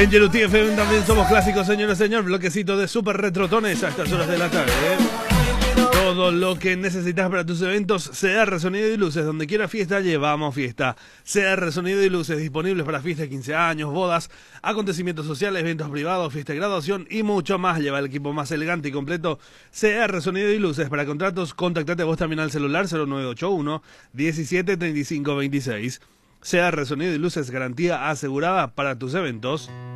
En Yeruti FM también somos clásicos, señores, señor. Bloquecito de super retrotones a estas horas de la tarde. Todo lo que necesitas para tus eventos, CR Sonido y Luces. Donde quiera fiesta, llevamos fiesta. CR Sonido y Luces, disponibles para fiestas de 15 años, bodas, acontecimientos sociales, eventos privados, fiesta de graduación y mucho más. Lleva el equipo más elegante y completo. CR Sonido y Luces. Para contratos, contactate vos también al celular 0981 173526. CR Sonido y Luces, garantía asegurada para tus eventos.